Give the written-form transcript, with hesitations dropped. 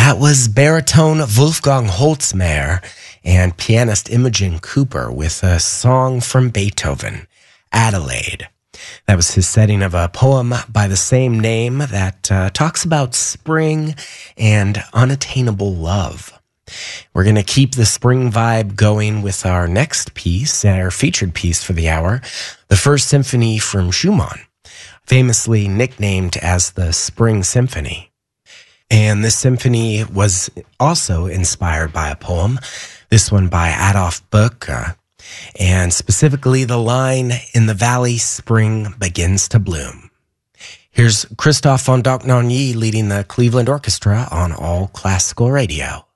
That was baritone Wolfgang Holzmair and pianist Imogen Cooper with a song from Beethoven, Adelaide. That was his setting of a poem by the same name that talks about spring and unattainable love. We're going to keep the spring vibe going with our next piece, our featured piece for the hour, the First Symphony from Schumann, famously nicknamed as the Spring Symphony. And this symphony was also inspired by a poem, this one by Adolf Böcke, and specifically the line, "In the valley, spring begins to bloom." Here's Christoph von Dohnanyi leading the Cleveland Orchestra on All Classical Radio.